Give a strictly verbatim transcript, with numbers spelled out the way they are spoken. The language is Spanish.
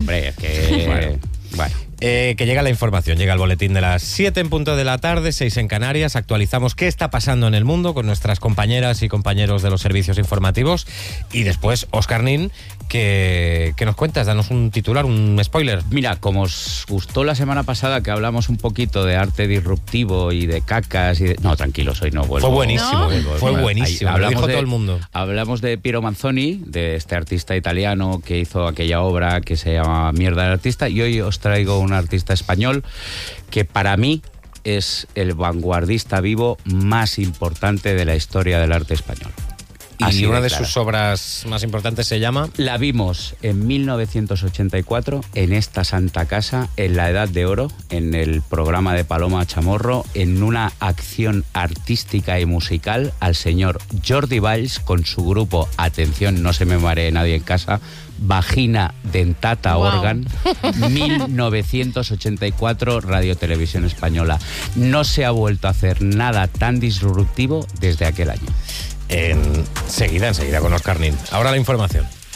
hombre, es que... Bueno. Bueno. Eh, que llega la información, llega el boletín de las siete en punto de la tarde, seis en Canarias. Actualizamos qué está pasando en el mundo con nuestras compañeras y compañeros de los servicios informativos. Y después, Óscar Nin, ¿qué, qué nos cuentas? Danos un titular, un spoiler. Mira, como os gustó la semana pasada que hablamos un poquito de arte disruptivo y de cacas y de... No, tranquilos, hoy no vuelvo. Fue buenísimo, ¿No? eh, fue Ahí, buenísimo, lo hablamos dijo de- todo el mundo. Hablamos de Piero Manzoni, de este artista italiano que hizo aquella obra que se llama Mierda del artista, y hoy os traigo un artista español que para mí es el vanguardista vivo más importante de la historia del arte español. Y Así una de de claro. sus obras más importantes se llama... La vimos en mil novecientos ochenta y cuatro en esta santa casa, en la Edad de Oro, en el programa de Paloma Chamorro, en una acción artística y musical al señor Jordi Valls con su grupo, atención, no se me maree nadie en casa, Vagina Dentata Wow. Organ, mil novecientos ochenta y cuatro, Radio Televisión Española. No se ha vuelto a hacer nada tan disruptivo desde aquel año. Enseguida, enseguida con Óscar Nin. Ahora la información.